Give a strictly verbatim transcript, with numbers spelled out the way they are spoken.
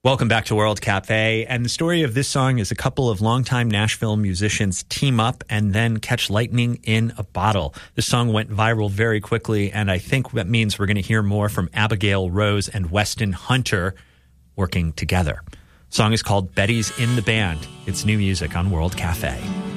Welcome back to World Cafe. And the story of this song is a couple of longtime Nashville musicians team up and then catch lightning in a bottle. This song went viral very quickly, and I think that means we're going to hear more from Abigail Rose and Weston Hunter working together. The song is called Betty's in the Band. It's new music on World Cafe.